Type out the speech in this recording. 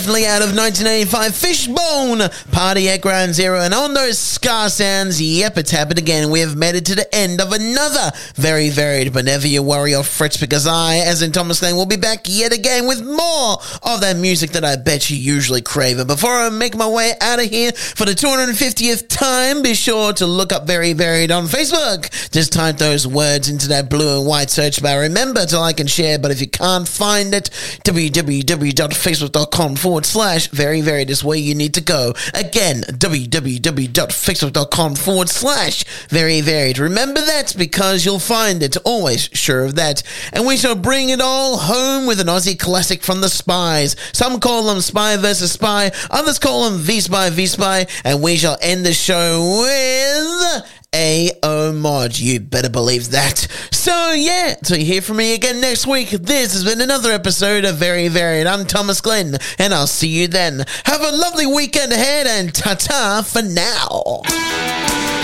Out of 1985, Fishbone, Party at Ground Zero, and on those ska sounds, yep, it's happened again. We have made it to the end of another very varied, but never you worry or fret, because I, as in Thomas Lane, will be back yet again with more of that music that I bet you usually crave. And before I make my way out of here for the 250th time, be sure to look up Very Varied on Facebook. Just type those words into that blue and white search bar. Remember to like and share, but if you can't find it, www.facebook.com/Very Varied is where you need to go. Again, www.facebook.com/Very Varied. Remember that, because you'll find it. Always sure of that. And we shall bring it all home with an Aussie classic from the Spies. Some call them Spy versus Spy. Others call them V-Spy, V-Spy. And we shall end the show with A.O. Mod. You better believe that. So yeah, till you hear from me again next week, this has been another episode of Very Varied. I'm Thomas Glenn, and I'll see you then. Have a lovely weekend ahead, and ta-ta for now.